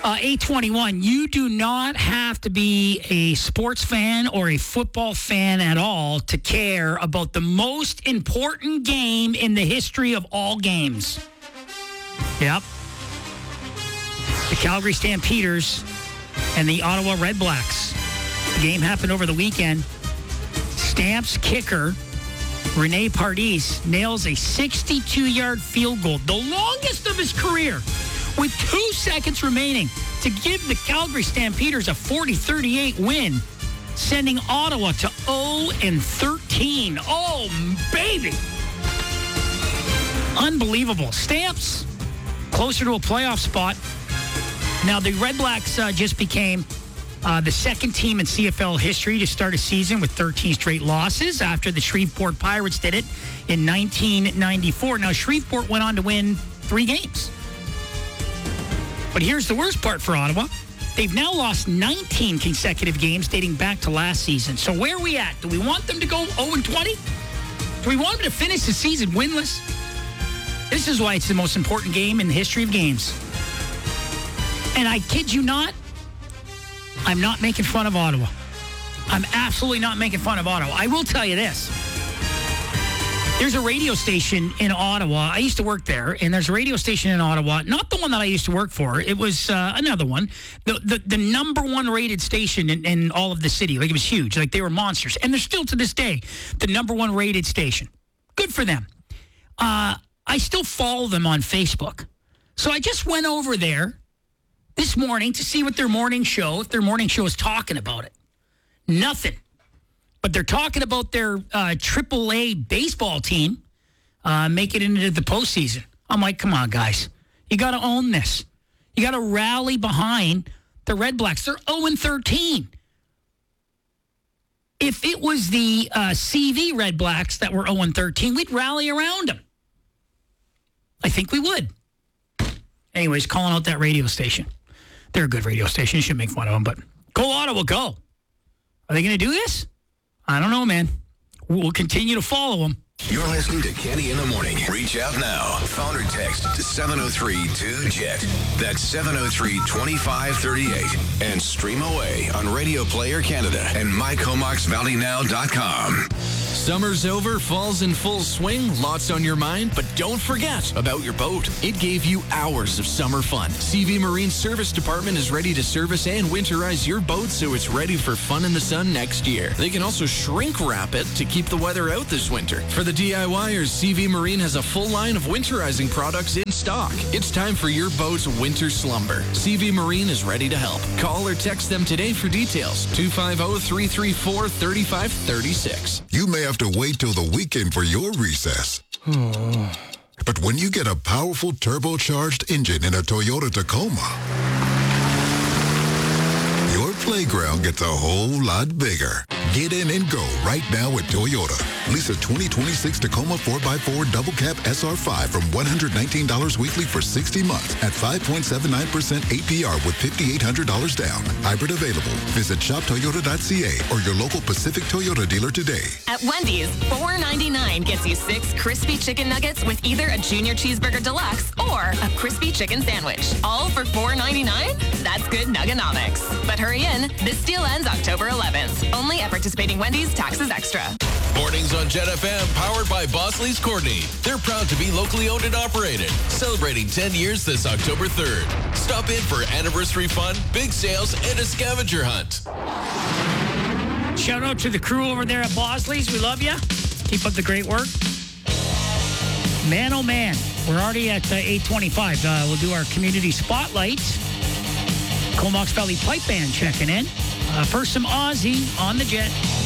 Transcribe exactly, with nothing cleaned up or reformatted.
Uh, eight twenty-one, you do not have to be a sports fan or a football fan at all to care about the most important game in the history of all games. Yep. The Calgary Stampeders and the Ottawa Redblacks. The game happened over the weekend. Stamps kicker Rene Pardis nails a sixty-two-yard field goal, the longest of his career, with two seconds remaining to give the Calgary Stampeders a forty thirty-eight win, sending Ottawa to oh and thirteen. Oh, baby. Unbelievable. Stamps closer to a playoff spot. Now, the Red Blacks uh, just became uh, the second team in C F L history to start a season with thirteen straight losses after the Shreveport Pirates did it in nineteen ninety-four. Now, Shreveport went on to win three games. But here's the worst part for Ottawa. They've now lost nineteen consecutive games dating back to last season. So where are we at? Do we want them to go oh and twenty? Do we want them to finish the season winless? This is why it's the most important game in the history of games. And I kid you not, I'm not making fun of Ottawa. I'm absolutely not making fun of Ottawa. I will tell you this. There's a radio station in Ottawa. I used to work there, and there's a radio station in Ottawa. Not the one that I used to work for. It was uh, another one. The, the the number one rated station in, in all of the city. Like, it was huge. Like, they were monsters. And they're still, to this day, the number one rated station. Good for them. Uh, I still follow them on Facebook. So I just went over there this morning to see what their morning show, if their morning show is talking about it. Nothing. But they're talking about their uh, triple A baseball team uh, making it into the postseason. I'm like, come on, guys. You got to own this. You got to rally behind the Red Blacks. They're oh and thirteen. If it was the uh, C V Red Blacks that were oh and thirteen, we'd rally around them. I think we would. Anyways, calling out that radio station. They're a good radio station. You shouldn't make fun of them, but go Ottawa, go. Are they going to do this? I don't know, man. We'll continue to follow them. You're listening to Kenny in the Morning. Reach out now. Phone or text to seven oh three two jet. That's seven oh three, two five three eight. And stream away on Radio Player Canada and my comox valley now dot com. Summer's over, fall's in full swing, lots on your mind, but don't forget about your boat. It gave you hours of summer fun. C V Marine Service Department is ready to service and winterize your boat so it's ready for fun in the sun next year. They can also shrink wrap it to keep the weather out this winter. For the DIYers, C V Marine has a full line of winterizing products in stock. It's time for your boat's winter slumber. C V Marine is ready to help. Call or text them today for details. two five zero, three three four, three five three six. You may have to wait till the weekend for your recess. But when you get a powerful turbocharged engine in a Toyota Tacoma, your playground gets a whole lot bigger. Get in and go right now at Toyota. Lease a twenty twenty-six Tacoma four by four Double Cab S R five from one hundred nineteen dollars weekly for sixty months at five point seven nine percent A P R with five thousand eight hundred dollars down. Hybrid available. Visit shop toyota dot c a or your local Pacific Toyota dealer today. At Wendy's, four ninety-nine gets you six crispy chicken nuggets with either a Junior Cheeseburger Deluxe or a crispy chicken sandwich. All for four ninety-nine? That's good nuggonomics. But hurry in. This deal ends October eleventh. Only at participating Wendy's, taxes extra. Mornings on Jet F M, powered by Bosley's Courtney. They're proud to be locally owned and operated, celebrating ten years this October third. Stop in for anniversary fun, big sales, and a scavenger hunt. Shout out to the crew over there at Bosley's. We love you. Keep up the great work. Man, oh man, we're already at uh, eight twenty-five. Uh, we'll do our community spotlight. Comox Valley Pipe Band checking in. Uh, first, some Ozzy on the Jet.